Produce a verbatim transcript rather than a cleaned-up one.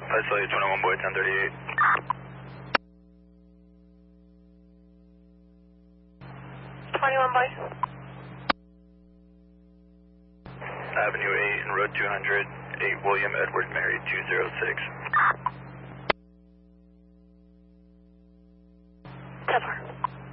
Isolated twenty-one boy ten thirty-eight. twenty-one boy. Avenue eight and Road two hundred, eight William Edward Mary two zero six.